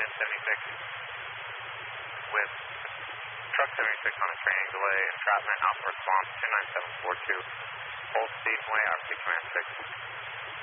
Pin 76 with Truck 76 on a training delay, entrapment, alpha response 29742. Hold Steve Way, RP Command 6.